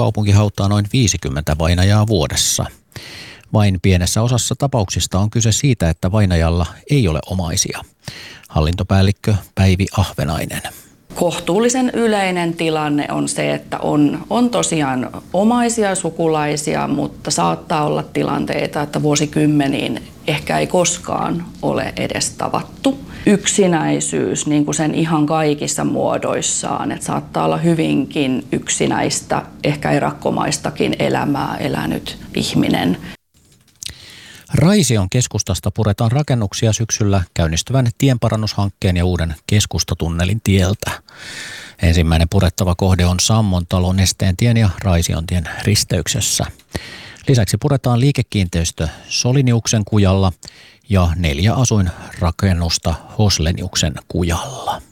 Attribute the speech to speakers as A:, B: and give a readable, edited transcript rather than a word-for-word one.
A: kaupunki hauttaa noin 50 vainajaa vuodessa. Vain pienessä osassa tapauksista on kyse siitä, että vainajalla ei ole omaisia. Hallintopäällikkö Päivi Ahvenainen.
B: Kohtuullisen yleinen tilanne on se, että on tosiaan omaisia sukulaisia, mutta saattaa olla tilanteita, että vuosikymmeniin ehkä ei koskaan ole edes tavattu. Yksinäisyys niin kuin sen ihan kaikissa muodoissaan, että saattaa olla hyvinkin yksinäistä, ehkä erakkomaistakin elämää elänyt ihminen.
A: Raision keskustasta puretaan rakennuksia syksyllä käynnistyvän tienparannushankkeen ja uuden keskustatunnelin tieltä. Ensimmäinen purettava kohde on Sammon talo Nesteentien ja Raisiontien risteyksessä. Lisäksi puretaan liikekiinteistö Soliniuksen kujalla ja 4 asuinrakennusta Hosleniuksen kujalla.